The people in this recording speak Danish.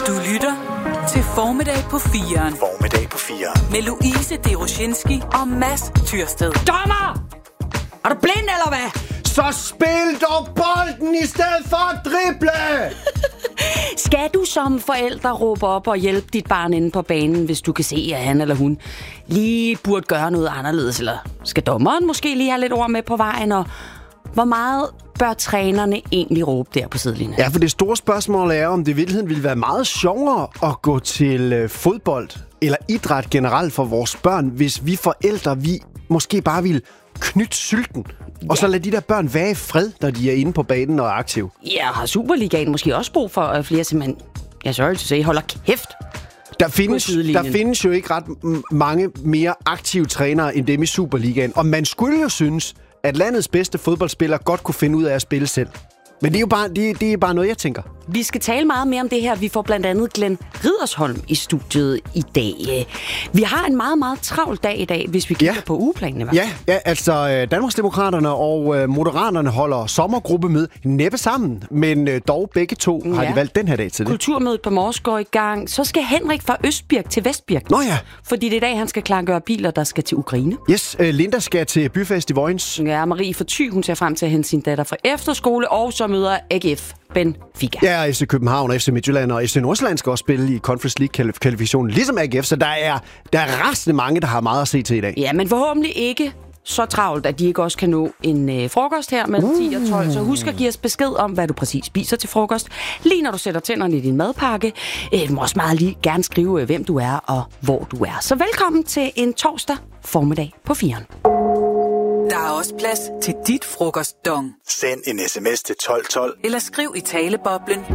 Du lytter til Formiddag på 4'eren. Formiddag på 4'eren. Med Louise Deroshinski og Mads Tyrsted. Dommer! Er du blind, eller hvad? Så spil dog bolden i stedet for at drible! Skal du som forælder råbe op og hjælpe dit barn inde på banen, hvis du kan se, at han eller hun lige burde gøre noget anderledes? Eller skal dommeren måske lige have lidt ord med på vejen? Og hvor meget bør trænerne egentlig råbe der på sidelinjen? Ja, for det store spørgsmål er, om det i virkeligheden ville være meget sjovere at gå til fodbold eller idræt generelt for vores børn, hvis vi forældre, vi måske bare ville knytte sylten, og så lade de der børn være i fred, når de er inde på banen og er aktive. Ja, har Superligaen måske også brug for flere simpelthen, sorry to say, holder kæft. Der findes jo ikke ret mange mere aktive trænere end dem i Superligaen, og man skulle jo synes, at landets bedste fodboldspillere godt kunne finde ud af at spille selv. Men det er jo bare noget, jeg tænker. Vi skal tale meget mere om det her. Vi får blandt andet Glenn Riddersholm i studiet i dag. Vi har en meget, meget travl dag i dag, hvis vi kigger på ugeplanen. Ja, altså Danmarksdemokraterne og Moderaterne holder sommergruppemøde næppe sammen, men dog begge to har de valgt den her dag til det. Kulturmødet på Mors går i gang. Så skal Henrik fra Østbirk til Vestbirk. Nå ja. Fordi det er i dag, han skal klargøre biler, der skal til Ukraine. Yes, Linda skal til byfest i Vojens. Ja, Marie fra Thy, hun ser frem til at hente sin datter fra efterskole, og så møder AGF Benfica. Ja, FC København, FC Midtjylland og FC Nordsjælland skal også spille i Conference League-kvalifikationen, ligesom AGF, så der er resten mange, der har meget at se til i dag. Ja, men forhåbentlig ikke så travlt, at de ikke også kan nå en frokost her mellem 10 og 12. Så husk at give os besked om, hvad du præcis spiser til frokost. Lige når du sætter tænderne i din madpakke. Du må også meget lige gerne skrive, hvem du er og hvor du er. Så velkommen til en torsdag formiddag på 4'eren. Der er også plads til dit frokostdong. Send en sms til 1212. Eller skriv i taleboblen